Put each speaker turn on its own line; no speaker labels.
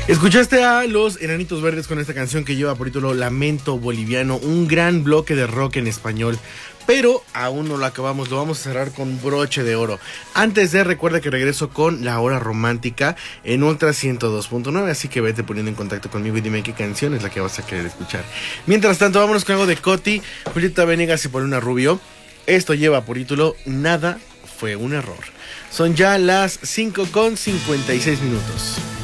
Escuchaste a Los Enanitos Verdes con esta canción que lleva por título Lamento Boliviano, un gran bloque de rock en español. Pero aún no lo acabamos, lo vamos a cerrar con broche de oro. Antes de, recuerda que regreso con La Hora Romántica en Ultra 102.9, así que vete poniendo en contacto conmigo y dime qué canción es la que vas a querer escuchar. Mientras tanto, vámonos con algo de Coti, Julieta Venegas y Paulina Rubio. Esto lleva por título Nada fue un error. Son ya las 5:56 minutos.